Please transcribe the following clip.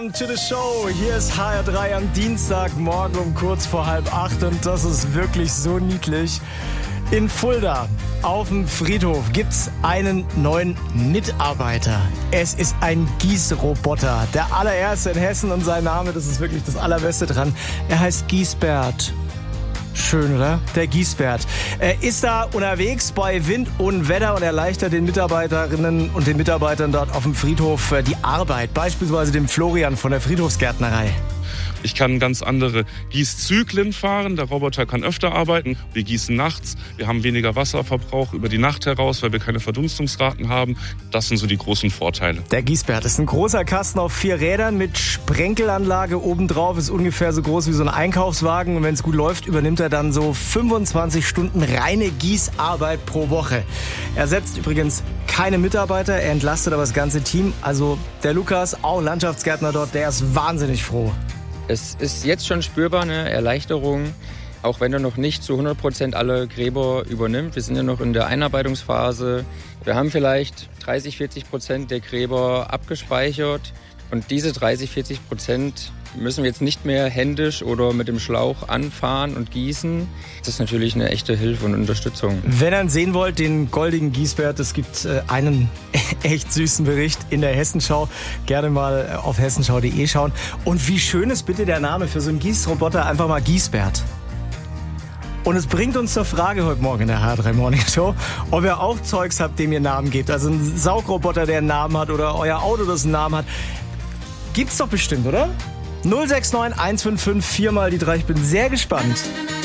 To the show. Hier ist HR3 am Dienstagmorgen um kurz vor 7:30 und das ist wirklich so niedlich. In Fulda auf dem Friedhof gibt's einen neuen Mitarbeiter. Es ist ein Gießroboter, der allererste in Hessen und sein Name, das ist wirklich das Allerbeste dran. Er heißt Giesbert. Schön, oder? Der Giesbert. Er ist da unterwegs bei Wind und Wetter und erleichtert den Mitarbeiterinnen und den Mitarbeitern dort auf dem Friedhof die Arbeit. Beispielsweise dem Florian von der Friedhofsgärtnerei. Ich kann ganz andere Gießzyklen fahren. Der Roboter kann öfter arbeiten. Wir gießen nachts. Wir haben weniger Wasserverbrauch über die Nacht heraus, weil wir keine Verdunstungsraten haben. Das sind so die großen Vorteile. Der Giesbert ist ein großer Kasten auf 4 Rädern mit Sprenkelanlage obendrauf. Ist ungefähr so groß wie so ein Einkaufswagen. Und wenn es gut läuft, übernimmt er dann so 25 Stunden reine Gießarbeit pro Woche. Er setzt übrigens keine Mitarbeiter. Er entlastet aber das ganze Team. Also der Lukas, auch Landschaftsgärtner dort, der ist wahnsinnig froh. Es ist jetzt schon spürbar eine Erleichterung, auch wenn er noch nicht zu 100% alle Gräber übernimmt. Wir sind ja noch in der Einarbeitungsphase. Wir haben vielleicht 30-40% der Gräber abgespeichert. Und diese 30-40% müssen wir jetzt nicht mehr händisch oder mit dem Schlauch anfahren und gießen. Das ist natürlich eine echte Hilfe und Unterstützung. Wenn ihr ihn sehen wollt, den goldigen Giesbert, es gibt einen echt süßen Bericht in der Hessenschau. Gerne mal auf hessenschau.de schauen. Und wie schön ist bitte der Name für so einen Gießroboter, einfach mal Giesbert. Und es bringt uns zur Frage heute Morgen in der HR3 Morning Show, ob ihr auch Zeugs habt, dem ihr Namen gebt. Also ein Saugroboter, der einen Namen hat oder euer Auto, das einen Namen hat. Gibt's doch bestimmt, oder? 069 155 4 mal die 3. Ich bin sehr gespannt.